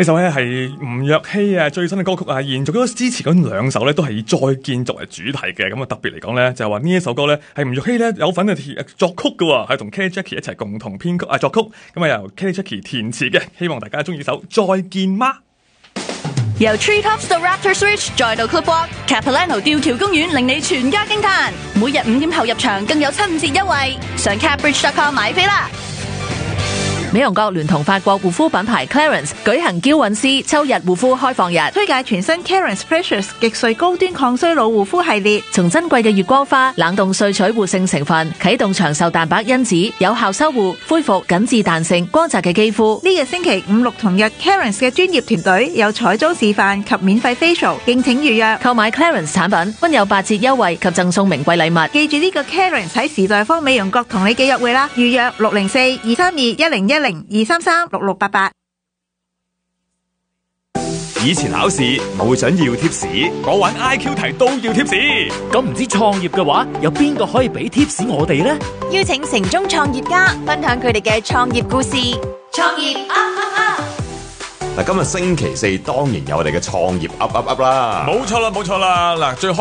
呢首咧係吳若希最新嘅歌曲延續咗之前嗰兩首咧都係以再見作為主題嘅，咁特別嚟講咧就係話呢一首歌咧係吳若希咧有份作曲嘅，係同 Kelly Jackie 一齊共同編曲作曲，咁由 Kelly Jackie 填詞嘅，希望大家中意首再見嗎。 由 Treetops 到 Raptors Ridge 再到 Club Walk，Capilano 吊橋公園令你全家驚嘆，每日5點後入場更有7折優惠，上 CapBridge.com 買飛啦！ 美容閣聯同法國護膚品牌 Clarins 舉行嬌韻詩秋日護膚開放日， 推介全新 Clarins Precious 極萃高端抗衰老護膚系列， 從珍貴嘅月光花冷凍萃取活性成分，啟動長壽蛋白因子，有效修護恢復緊緻彈性光澤嘅肌膚。 呢個星期5、6同日 Clarins 嘅專業團隊有彩妝示範及免費 facial， 敬請預約。 購買 Clarins 產品均有8折優惠及贈送名貴禮物。 記住呢個 Clarins 喺時代坊美容閣同你記約會啦，預約604-232-1010-233-6688。 以前考試冇想要貼士，我玩 IQ 題都要貼士。 咁唔知創業嘅話，有邊個可以俾貼士我哋呢？ 邀請城中創業家分享佢哋嘅創業故事。創業嗱，今日星期四當然有我哋嘅創業 up 啦。 冇錯啦，嗱，最